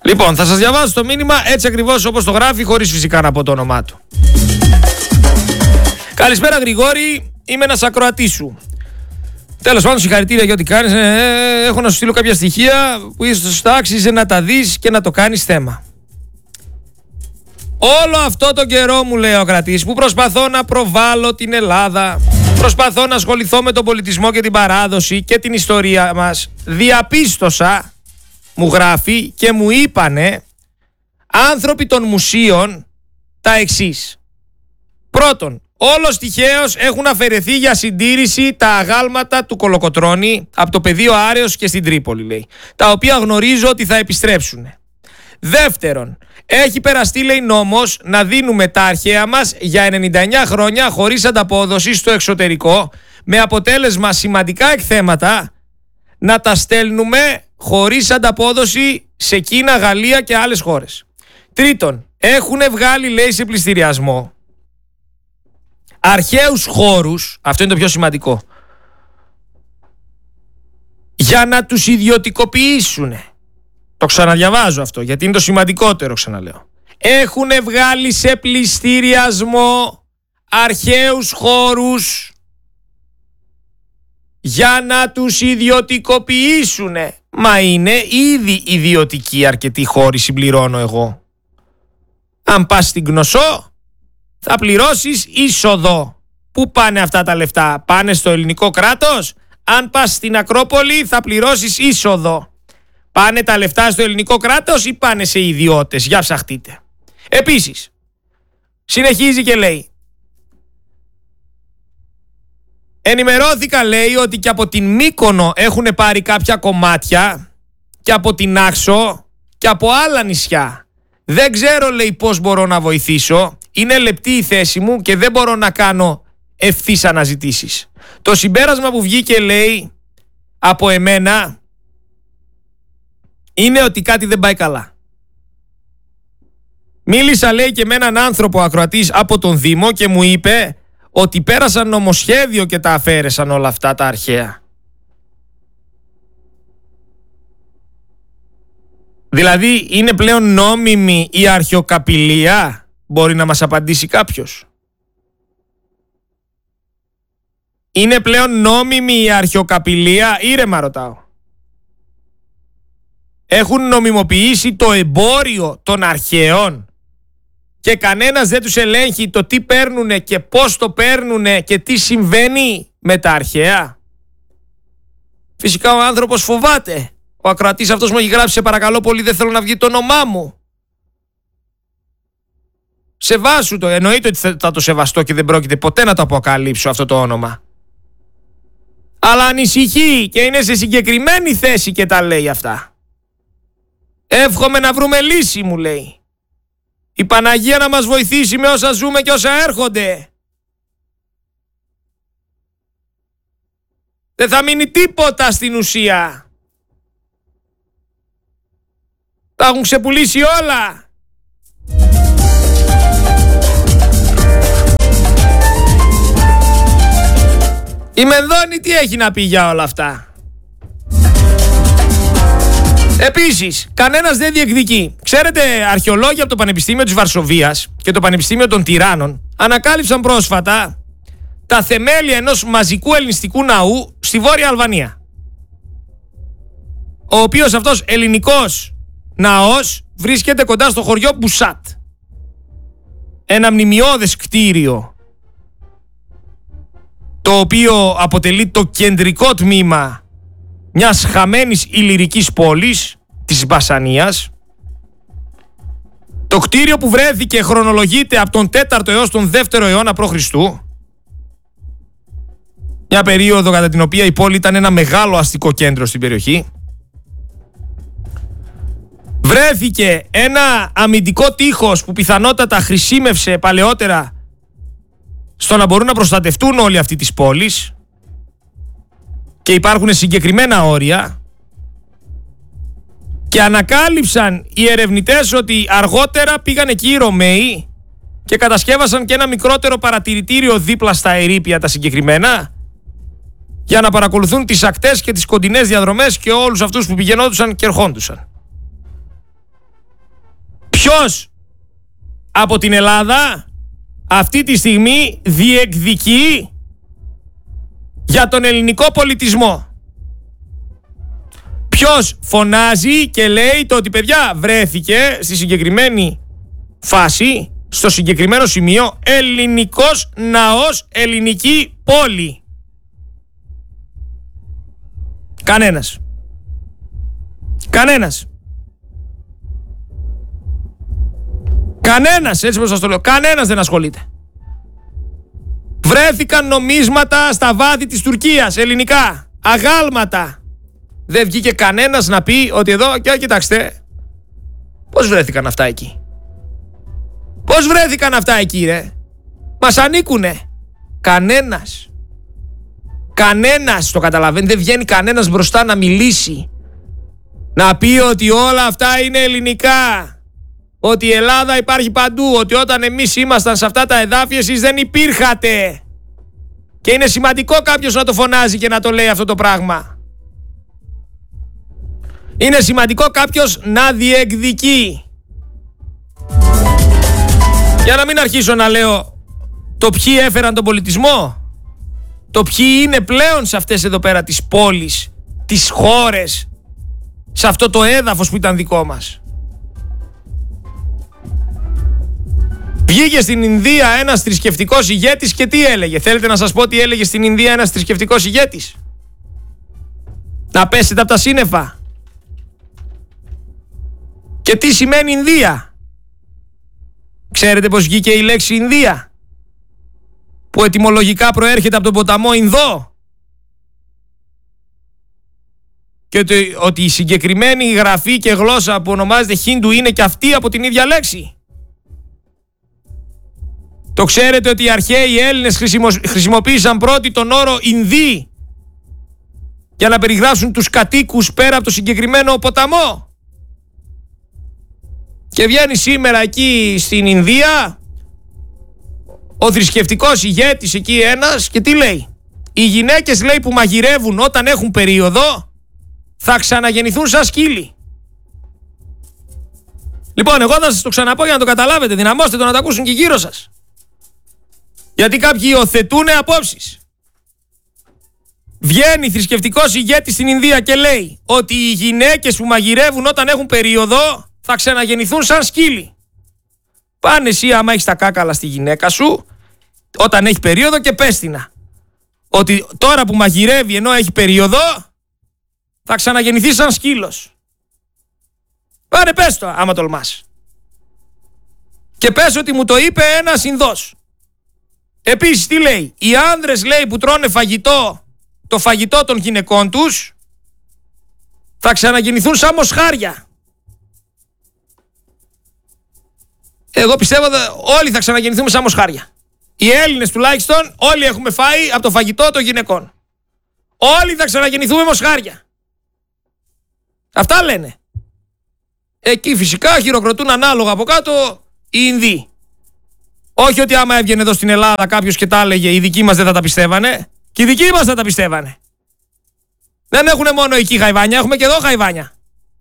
Λοιπόν, θα σας διαβάσω το μήνυμα έτσι ακριβώς όπως το γράφει, χωρίς φυσικά να πω το όνομά του. Καλησπέρα Γρηγόρη, είμαι ένας ακροατής σου. Τέλος πάντων, συγχαρητήρια για ό,τι κάνεις. Έχω να σου στείλω κάποια στοιχεία που ίσως θα άξιζε να τα δεις και να το κάνεις θέμα. Όλο αυτό το καιρό, μου λέει ο ακροατής, που προσπαθώ να προβάλλω την Ελλάδα, προσπαθώ να ασχοληθώ με τον πολιτισμό και την παράδοση και την ιστορία μας, διαπίστωσα, μου γράφει, και μου είπανε άνθρωποι των μουσείων τα εξής. Πρώτον, όλος τυχαίως έχουν αφαιρεθεί για συντήρηση τα αγάλματα του Κολοκοτρώνη από το πεδίο Άρεως και στην Τρίπολη, λέει, τα οποία γνωρίζω ότι θα επιστρέψουν. Δεύτερον, έχει περαστεί, λέει, νόμος να δίνουμε τα αρχαία μας για 99 χρόνια χωρίς ανταπόδοση στο εξωτερικό, με αποτέλεσμα σημαντικά εκθέματα να τα στέλνουμε χωρίς ανταπόδοση σε Κίνα, Γαλλία και άλλες χώρες. Τρίτον, έχουν βγάλει, λέει, σε πληστηριασμό αρχαίους χώρους, αυτό είναι το πιο σημαντικό, για να τους ιδιωτικοποιήσουν. Το ξαναδιαβάζω αυτό, γιατί είναι το σημαντικότερο, ξαναλέω. Έχουν βγάλει σε πληστηριασμό αρχαίους χώρους για να τους ιδιωτικοποιήσουν. Μα είναι ήδη ιδιωτικοί αρκετοί χώροι, συμπληρώνω εγώ. Αν πας στην Κνωσό, θα πληρώσεις είσοδο. Πού πάνε αυτά τα λεφτά? Πάνε στο ελληνικό κράτος? Αν πας στην Ακρόπολη, θα πληρώσεις είσοδο. Πάνε τα λεφτά στο ελληνικό κράτος ή πάνε σε ιδιώτες? Για ψαχτείτε. Επίσης, συνεχίζει και λέει, ενημερώθηκα, λέει, ότι και από την Μύκονο έχουν πάρει κάποια κομμάτια και από την Άξο και από άλλα νησιά. Δεν ξέρω, λέει, πώς μπορώ να βοηθήσω. Είναι λεπτή η θέση μου και δεν μπορώ να κάνω ευθύς αναζητήσεις. Το συμπέρασμα που βγήκε, λέει, από εμένα είναι ότι κάτι δεν πάει καλά. Μίλησα, λέει, και με έναν άνθρωπο ακροατής από τον Δήμο και μου είπε ότι πέρασαν νομοσχέδιο και τα αφαίρεσαν όλα αυτά τα αρχαία. Δηλαδή είναι πλέον νόμιμη η αρχαιοκαπηλεία? Μπορεί να μας απαντήσει κάποιος? Είναι πλέον νόμιμη η αρχαιοκαπηλεία? Ήρεμα ρωτάω. Έχουν νομιμοποιήσει το εμπόριο των αρχαίων και κανένας δεν τους ελέγχει το τι παίρνουνε και πώς το παίρνουνε και τι συμβαίνει με τα αρχαία? Φυσικά ο άνθρωπος φοβάται. Ο ακροατής αυτός μου έχει γράψει, σε παρακαλώ πολύ, δεν θέλω να βγει το όνομά μου. Σεβάσου το, εννοείται ότι θα το σεβαστώ και δεν πρόκειται ποτέ να το αποκαλύψω αυτό το όνομα. Αλλά ανησυχεί και είναι σε συγκεκριμένη θέση και τα λέει αυτά. Εύχομαι να βρούμε λύση, μου λέει. Η Παναγία να μας βοηθήσει με όσα ζούμε και όσα έρχονται. Δεν θα μείνει τίποτα στην ουσία. Τα έχουν ξεπουλήσει όλα. Η Μενδώνη τι έχει να πει για όλα αυτά? Επίσης, κανένας δεν διεκδικεί. Ξέρετε, αρχαιολόγοι από το Πανεπιστήμιο της Βαρσοβίας και το Πανεπιστήμιο των Τυράννων ανακάλυψαν πρόσφατα τα θεμέλια ενός μαζικού ελληνιστικού ναού στη Βόρεια Αλβανία. Ο οποίος αυτός ελληνικός ναός βρίσκεται κοντά στο χωριό Μπουσάτ. Ένα μνημειώδες κτίριο, το οποίο αποτελεί το κεντρικό τμήμα μιας χαμένης ηλυρικής πόλης της Μπασανίας. Το κτίριο που βρέθηκε χρονολογείται από τον 4ο έως τον 2ο αιώνα π.Χ. Μια περίοδο κατά την οποία η πόλη ήταν ένα μεγάλο αστικό κέντρο στην περιοχή. Βρέθηκε ένα αμυντικό τείχος που πιθανότατα χρησίμευσε παλαιότερα στο να μπορούν να προστατευτούν όλοι αυτοί της πόλης και υπάρχουν συγκεκριμένα όρια, και ανακάλυψαν οι ερευνητές ότι αργότερα πήγαν εκεί οι Ρωμαίοι και κατασκεύασαν και ένα μικρότερο παρατηρητήριο δίπλα στα ερείπια τα συγκεκριμένα για να παρακολουθούν τις ακτές και τις κοντινές διαδρομές και όλους αυτούς που πηγαινόντουσαν και ερχόντουσαν. Ποιος από την Ελλάδα αυτή τη στιγμή διεκδικεί για τον ελληνικό πολιτισμό? Ποιος φωνάζει και λέει το ότι παιδιά βρέθηκε στη συγκεκριμένη φάση, στο συγκεκριμένο σημείο, ελληνικός ναός, ελληνική πόλη? Κανένας. Κανένας. Κανένας, έτσι όπως σας το λέω, κανένας δεν ασχολείται. Βρέθηκαν νομίσματα στα βάθη της Τουρκίας, ελληνικά, αγάλματα. Δεν βγήκε κανένας να πει ότι εδώ, και κοιτάξτε, πώς βρέθηκαν αυτά εκεί? Πώς βρέθηκαν αυτά εκεί, ρε? Μας ανήκουνε. Κανένας. Κανένας, το καταλαβαίνει, δεν βγαίνει κανένας μπροστά να μιλήσει. Να πει ότι όλα αυτά είναι ελληνικά. Ότι η Ελλάδα υπάρχει παντού. Ότι όταν εμείς ήμασταν σε αυτά τα εδάφη εσείς δεν υπήρχατε. Και είναι σημαντικό κάποιος να το φωνάζει και να το λέει αυτό το πράγμα. Είναι σημαντικό κάποιος να διεκδικεί. Για να μην αρχίσω να λέω το ποιοι έφεραν τον πολιτισμό, το ποιοι είναι πλέον σε αυτές εδώ πέρα τις πόλεις, τις χώρες, σε αυτό το έδαφος που ήταν δικό μας. Βγήκε στην Ινδία ένας θρησκευτικός ηγέτης και τι έλεγε? Θέλετε να σας πω τι έλεγε στην Ινδία ένας θρησκευτικός ηγέτης? Να πέσετε από τα σύννεφα. Και τι σημαίνει Ινδία? Ξέρετε πως βγήκε η λέξη Ινδία? Που ετυμολογικά προέρχεται από τον ποταμό Ινδό. Και ότι η συγκεκριμένη γραφή και γλώσσα που ονομάζεται Χίντου είναι και αυτή από την ίδια λέξη. Το ξέρετε ότι οι αρχαίοι Έλληνες χρησιμοποίησαν πρώτοι τον όρο Ινδί για να περιγράψουν τους κατοίκους πέρα από το συγκεκριμένο ποταμό? Και βγαίνει σήμερα εκεί στην Ινδία ο θρησκευτικός ηγέτης εκεί ένας και τι λέει? Οι γυναίκες, λέει, που μαγειρεύουν όταν έχουν περίοδο θα ξαναγεννηθούν σαν σκύλοι. Λοιπόν, εγώ θα σας το ξαναπώ για να το καταλάβετε. Δυναμώστε το να το ακούσουν και γύρω σας. Γιατί κάποιοι υιοθετούν απόψεις. Βγαίνει θρησκευτικός ηγέτης στην Ινδία και λέει ότι οι γυναίκες που μαγειρεύουν όταν έχουν περίοδο θα ξαναγεννηθούν σαν σκύλοι. Πάνε εσύ άμα έχεις τα κάκαλα στη γυναίκα σου όταν έχει περίοδο και πες την ότι τώρα που μαγειρεύει ενώ έχει περίοδο θα ξαναγεννηθεί σαν σκύλος. Πάνε πες το άμα τολμάς. Και πες ότι μου το είπε ένας Ινδός. Επίσης τι λέει? Οι άνδρες, λέει, που τρώνε φαγητό, το φαγητό των γυναικών τους θα ξαναγεννηθούν σαν μοσχάρια. Εγώ πιστεύω ότι όλοι θα ξαναγεννηθούμε σαν μοσχάρια. Οι Έλληνες τουλάχιστον όλοι έχουμε φάει από το φαγητό των γυναικών. Όλοι θα ξαναγεννηθούμε μοσχάρια. Αυτά λένε. Εκεί φυσικά χειροκροτούν ανάλογα από κάτω οι Ινδοί. Όχι ότι άμα έβγαινε εδώ στην Ελλάδα κάποιος και τα έλεγε οι δικοί μας δεν θα τα πιστεύανε. Και οι δικοί μας θα τα πιστεύανε. Δεν έχουν μόνο εκεί χαϊβάνια, έχουμε και εδώ χαϊβάνια.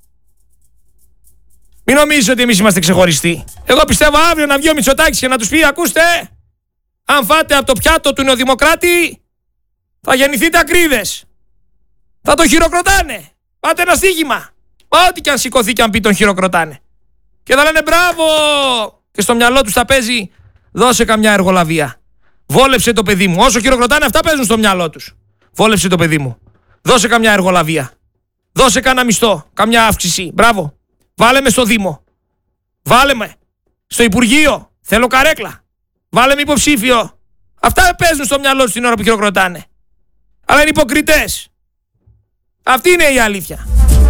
Μην νομίζετε ότι εμείς είμαστε ξεχωριστοί. Εγώ πιστεύω αύριο να βγει ο Μητσοτάκης και να τους πει: ακούστε, αν φάτε από το πιάτο του Νεοδημοκράτη, θα γεννηθείτε ακρίδες. Θα το χειροκροτάνε. Πάτε ένα στοίχημα. Ό,τι και αν σηκωθεί και αν πει, τον χειροκροτάνε. Και θα λένε μπράβο. Και στο μυαλό τους θα παίζει: δώσε καμιά εργολαβία. Βόλεψε το παιδί μου. Όσο χειροκροτάνε, αυτά παίζουν στο μυαλό τους. Βόλεψε το παιδί μου. Δώσε καμιά εργολαβία. Δώσε κάνα μισθό. Καμιά αύξηση. Μπράβο. Βάλε με στο Δήμο. Βάλε με στο Υπουργείο. Θέλω καρέκλα. Βάλε με υποψήφιο. Αυτά παίζουν στο μυαλό τους την ώρα που χειροκροτάνε. Αλλά είναι υποκριτές. Αυτή είναι η αλήθεια.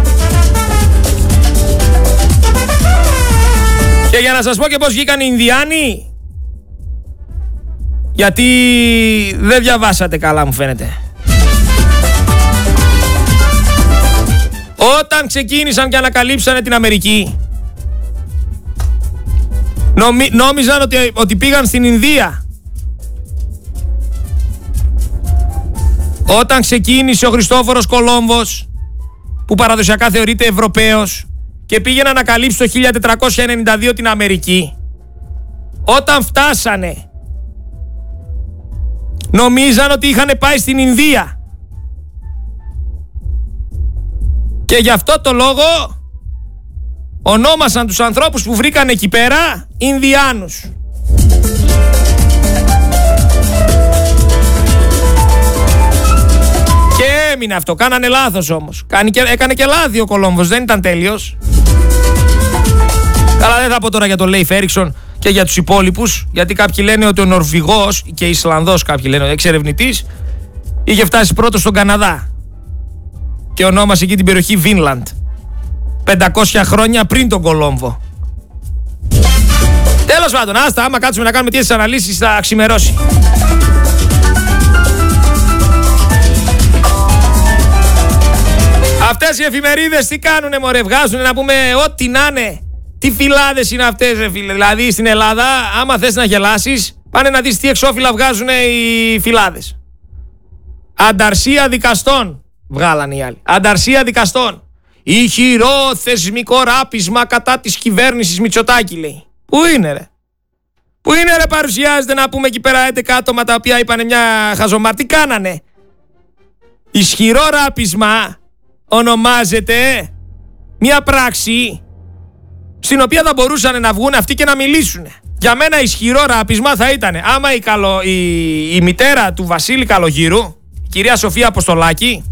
Και για να σας πω και πώς βγήκαν οι Ινδιάνοι, γιατί δεν διαβάσατε καλά μου φαίνεται. Όταν ξεκίνησαν και ανακαλύψανε την Αμερική, νόμιζαν ότι πήγαν στην Ινδία. Όταν ξεκίνησε ο Χριστόφορος Κολόμβος, που παραδοσιακά θεωρείται Ευρωπαίος, και πήγε να ανακαλύψει το 1492 την Αμερική, όταν φτάσανε νομίζαν ότι είχαν πάει στην Ινδία. Και γι' αυτό το λόγο ονόμασαν τους ανθρώπους που βρήκαν εκεί πέρα Ινδιάνους. Και έμεινε αυτό. Κάνανε λάθος όμως. Έκανε και λάθη ο Κολόμβος. Δεν ήταν τέλειος. Καλά, δεν θα πω τώρα για τον Λέιφ Έριξον και για τους υπόλοιπους, γιατί κάποιοι λένε ότι ο Νορβηγός και Ισλανδός, κάποιοι λένε, ο εξερευνητής, είχε φτάσει πρώτος στον Καναδά και ονόμασε εκεί την περιοχή Βίνλαντ 500 χρόνια πριν τον Κολόμβο. Τέλος πάντων, άστα, άμα κάτσουμε να κάνουμε τέτοιες αναλύσεις θα ξημερώσει. Αυτές οι εφημερίδες τι κάνουνε μωρέ, βγάζουνε να πούμε ό,τι να είναι. Τι φυλάδες είναι αυτές ρε φίλε. Δηλαδή στην Ελλάδα άμα θες να γελάσεις, πάνε να δεις τι εξώφυλλα βγάζουνε οι φυλάδες. Ανταρσία δικαστών βγάλανε οι άλλοι. Ανταρσία δικαστών. Ηχηρό θεσμικό ράπισμα κατά της κυβέρνησης Μητσοτάκη, λέει. Πού είναι ρε? Πού είναι ρε, παρουσιάζεται να πούμε εκεί πέρα 11 άτομα τα οποία είπανε μια χαζομάρ. Τι κάνανε? Ισχυρό ράπισμα ονομάζεται μια πράξη στην οποία θα μπορούσαν να βγουν αυτοί και να μιλήσουν. Για μένα ισχυρό ράπισμα θα ήταν άμα η μητέρα του Βασίλη Καλογύρου, η κυρία Σοφία Αποστολάκη,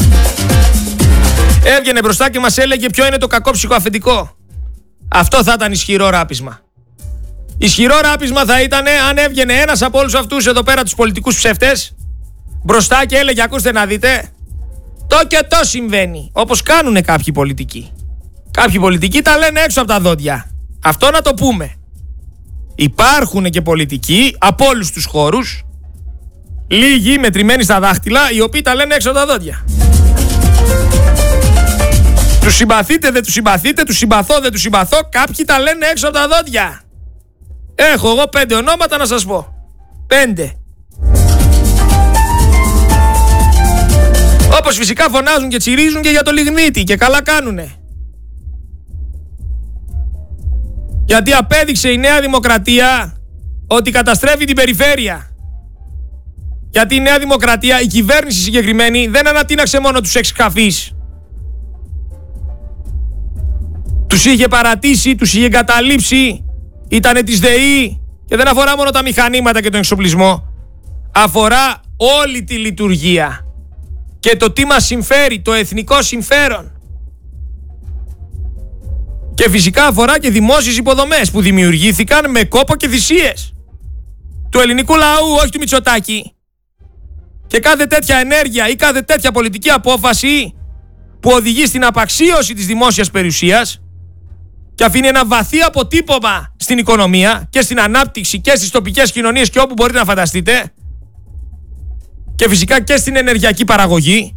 έβγαινε μπροστά και μας έλεγε ποιο είναι το κακό ψυχοαφεντικό. Αυτό θα ήταν ισχυρό ράπισμα. Ισχυρό ράπισμα θα ήταν αν έβγαινε ένας από όλους αυτούς εδώ πέρα τους πολιτικούς ψεύτες μπροστά και έλεγε, ακούστε να δείτε, το και το συμβαίνει, όπως κάνουνε κάποιοι πολιτικοί. Κάποιοι πολιτικοί τα λένε έξω από τα δόντια. Αυτό να το πούμε. Υπάρχουν και πολιτικοί από όλους τους χώρους, λίγοι μετρημένοι στα δάχτυλα, οι οποίοι τα λένε έξω από τα δόντια. Τους συμπαθείτε, δεν τους συμπαθείτε, τους συμπαθώ, δεν τους συμπαθώ, κάποιοι τα λένε έξω από τα δόντια. Έχω εγώ 5 ονόματα να σας πω. 5. Όπως φυσικά φωνάζουν και τσιρίζουν και για το λιγνίτη και καλά κάνουνε. Γιατί απέδειξε η Νέα Δημοκρατία ότι καταστρέφει την περιφέρεια. Γιατί η Νέα Δημοκρατία, η κυβέρνηση συγκεκριμένη, δεν ανατείναξε μόνο τους εξκαφείς. Τους είχε παρατήσει, τους είχε εγκαταλείψει, ήτανε της ΔΕΗ και δεν αφορά μόνο τα μηχανήματα και τον εξοπλισμό. Αφορά όλη τη λειτουργία και το τι μας συμφέρει, το εθνικό συμφέρον. Και φυσικά αφορά και δημόσιες υποδομές που δημιουργήθηκαν με κόπο και θυσίες του ελληνικού λαού, όχι του Μητσοτάκη. Και κάθε τέτοια ενέργεια ή κάθε τέτοια πολιτική απόφαση που οδηγεί στην απαξίωση της δημόσιας περιουσίας και αφήνει ένα βαθύ αποτύπωμα στην οικονομία και στην ανάπτυξη και στις τοπικές κοινωνίες και όπου μπορείτε να φανταστείτε, και φυσικά και στην ενεργειακή παραγωγή,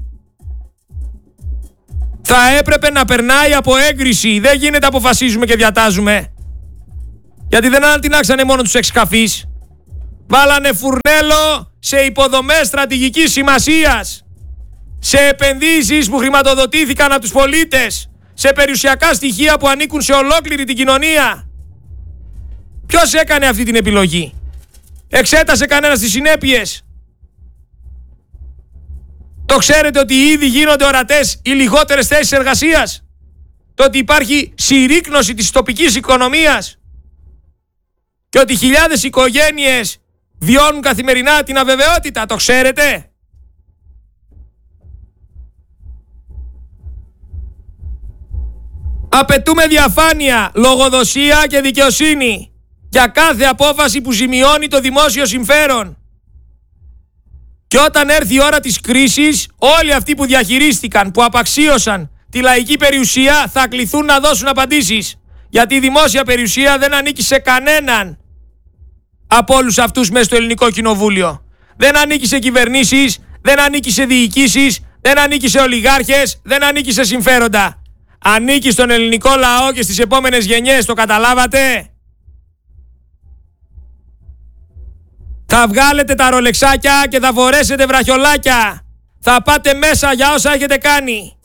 θα έπρεπε να περνάει από έγκριση. Δεν γίνεται αποφασίζουμε και διατάζουμε. Γιατί δεν ανατινάξανε μόνο τους εξκαφείς. Βάλανε φουρνέλο σε υποδομές στρατηγικής σημασίας, σε επενδύσεις που χρηματοδοτήθηκαν από τους πολίτες, σε περιουσιακά στοιχεία που ανήκουν σε ολόκληρη την κοινωνία. Ποιος έκανε αυτή την επιλογή? Εξέτασε κανένας τις συνέπειες? Το ξέρετε ότι ήδη γίνονται ορατές οι λιγότερες θέσεις εργασίας? Το ότι υπάρχει συρρίκνωση της τοπικής οικονομίας και ότι χιλιάδες οικογένειες βιώνουν καθημερινά την αβεβαιότητα? Το ξέρετε? Απαιτούμε διαφάνεια, λογοδοσία και δικαιοσύνη για κάθε απόφαση που ζημιώνει το δημόσιο συμφέρον. Και όταν έρθει η ώρα της κρίσης, όλοι αυτοί που διαχειρίστηκαν, που απαξίωσαν τη λαϊκή περιουσία θα κληθούν να δώσουν απαντήσεις. Γιατί η δημόσια περιουσία δεν ανήκει σε κανέναν από όλους αυτούς μέσα στο ελληνικό κοινοβούλιο. Δεν ανήκει σε κυβερνήσεις, δεν ανήκει σε διοικήσεις, δεν ανήκει σε ολιγάρχες, δεν ανήκει σε συμφέροντα. Ανήκει στον ελληνικό λαό και στις επόμενες γενιές, το καταλάβατε? Θα βγάλετε τα ρολεξάκια και θα φορέσετε βραχιολάκια. Θα πάτε μέσα για όσα έχετε κάνει.